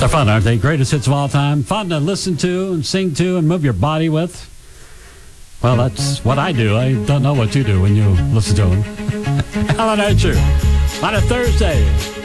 They're fun, aren't they? Greatest hits of all time. Fun to listen to and sing to and move your body with. Well, that's what I do. I don't know what you do when you listen to them. Alan Archer on a Thursday.